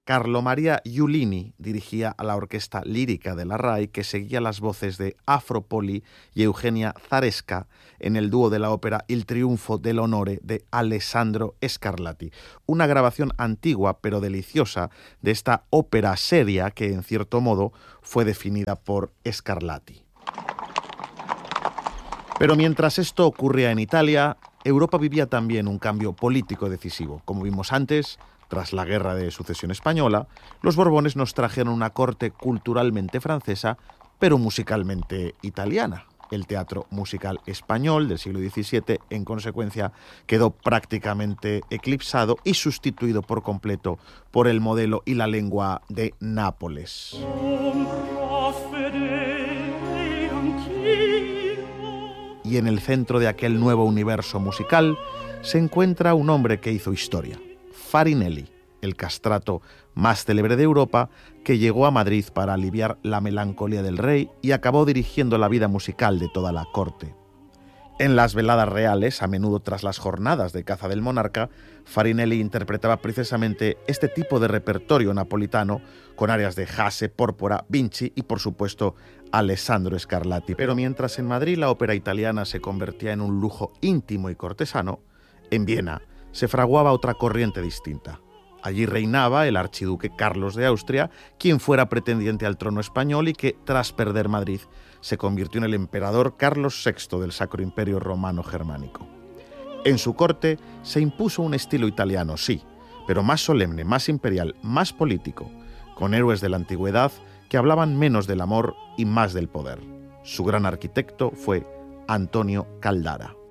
Carlo Maria Giulini dirigía a la orquesta lírica de la RAI, que seguía las voces de Afro Poli y Eugenia Zaresca en el dúo de la ópera Il Triunfo dell'Onore de Alessandro Scarlatti, una grabación antigua pero deliciosa de esta ópera seria que, en cierto modo, fue definida por Scarlatti. Pero mientras esto ocurría en Italia, Europa vivía también un cambio político decisivo. Como vimos antes, tras la Guerra de Sucesión Española, los Borbones nos trajeron una corte culturalmente francesa, pero musicalmente italiana. El teatro musical español del siglo XVII, en consecuencia, quedó prácticamente eclipsado y sustituido por completo por el modelo y la lengua de Nápoles. Y en el centro de aquel nuevo universo musical se encuentra un hombre que hizo historia, Farinelli, el castrato más célebre de Europa, que llegó a Madrid para aliviar la melancolía del rey y acabó dirigiendo la vida musical de toda la corte. En las veladas reales, a menudo tras las jornadas de caza del monarca, Farinelli interpretaba precisamente este tipo de repertorio napolitano con áreas de Hasse, Pórpora, Vinci y, por supuesto, Alessandro Scarlatti. Pero mientras en Madrid la ópera italiana se convertía en un lujo íntimo y cortesano, en Viena se fraguaba otra corriente distinta. Allí reinaba el archiduque Carlos de Austria, quien fuera pretendiente al trono español y que, tras perder Madrid, se convirtió en el emperador Carlos VI del Sacro Imperio Romano Germánico. En su corte se impuso un estilo italiano, sí, pero más solemne, más imperial, más político, con héroes de la antigüedad que hablaban menos del amor y más del poder. Su gran arquitecto fue Antonio Caldara.